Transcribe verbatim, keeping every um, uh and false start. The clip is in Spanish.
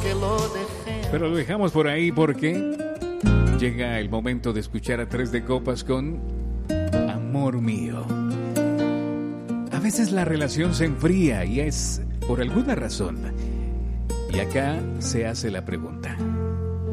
que lo dejé. Pero lo dejamos por ahí porque llega el momento de escuchar a Tres de Copas con Amor Mío. A veces la relación se enfría y es por alguna razón. Y acá se hace la pregunta: